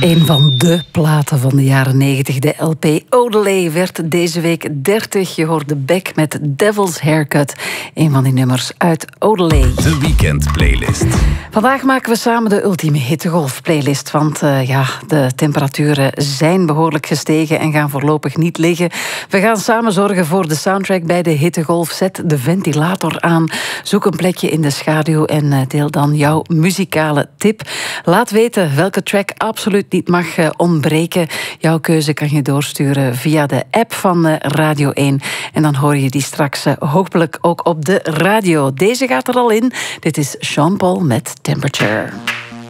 Een van de platen van de jaren 90, de LP Odelay, werd deze week 30. Je hoorde Beck met Devil's Haircut. Een van die nummers uit Odelay. De Weekend Playlist. Vandaag maken we samen de ultieme hittegolf playlist. Want de temperaturen zijn behoorlijk gestegen en gaan voorlopig niet liggen. We gaan samen zorgen voor de soundtrack bij de hittegolf. Zet de ventilator aan. Zoek een plekje in de schaduw en deel dan jouw muzikale tip. Laat weten welke track absoluut niet mag ontbreken. Jouw keuze kan je doorsturen via de app van Radio 1. En dan hoor je die straks hopelijk ook op de radio. Deze gaat er al in. Dit is Sean Paul met Temperature.